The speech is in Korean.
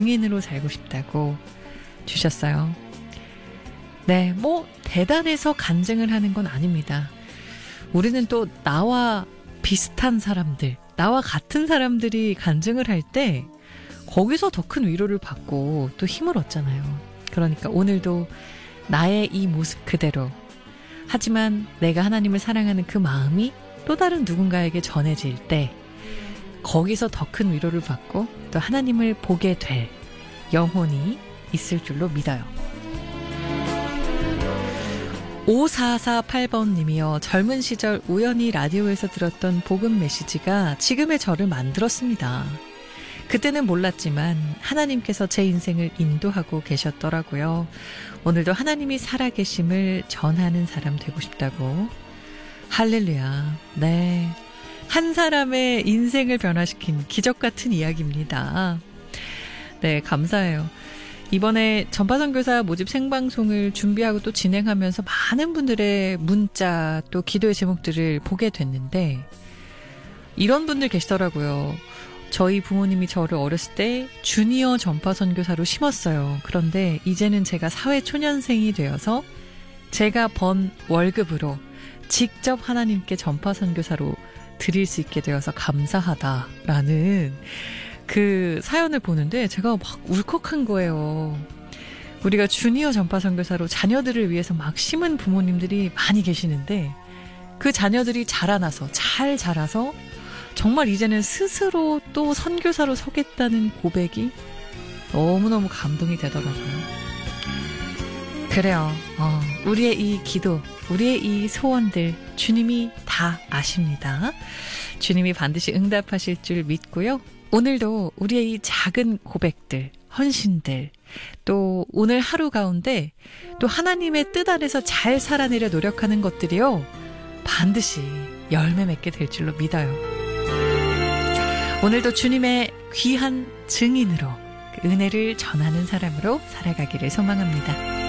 증인으로 살고 싶다고 주셨어요. 네, 뭐 대단해서 간증을 하는 건 아닙니다. 우리는 또 나와 비슷한 사람들, 나와 같은 사람들이 간증을 할 때 거기서 더 큰 위로를 받고 또 힘을 얻잖아요. 그러니까 오늘도 나의 이 모습 그대로, 하지만 내가 하나님을 사랑하는 그 마음이 또 다른 누군가에게 전해질 때 거기서 더 큰 위로를 받고 또 하나님을 보게 될 영혼이 있을 줄로 믿어요. 5448번 님이요. 젊은 시절 우연히 라디오에서 들었던 복음 메시지가 지금의 저를 만들었습니다. 그때는 몰랐지만 하나님께서 제 인생을 인도하고 계셨더라고요. 오늘도 하나님이 살아계심을 전하는 사람 되고 싶다고. 할렐루야. 네, 한 사람의 인생을 변화시킨 기적 같은 이야기입니다. 네, 감사해요. 이번에 전파선교사 모집 생방송을 준비하고 또 진행하면서 많은 분들의 문자 또 기도의 제목들을 보게 됐는데 이런 분들 계시더라고요. 저희 부모님이 저를 어렸을 때 주니어 전파선교사로 심었어요. 그런데 이제는 제가 사회초년생이 되어서 제가 번 월급으로 직접 하나님께 전파선교사로 드릴 수 있게 되어서 감사하다라는 그 사연을 보는데 제가 막 울컥한 거예요. 우리가 주니어 전파선교사로 자녀들을 위해서 막 심은 부모님들이 많이 계시는데 그 자녀들이 잘 자라서 정말 이제는 스스로 또 선교사로 서겠다는 고백이 너무너무 감동이 되더라고요. 그래요. 우리의 이 기도, 우리의 이 소원들 주님이 다 아십니다. 주님이 반드시 응답하실 줄 믿고요. 오늘도 우리의 이 작은 고백들, 헌신들, 또 오늘 하루 가운데 또 하나님의 뜻 안에서 잘 살아내려 노력하는 것들이요, 반드시 열매 맺게 될 줄로 믿어요. 오늘도 주님의 귀한 증인으로 그 은혜를 전하는 사람으로 살아가기를 소망합니다.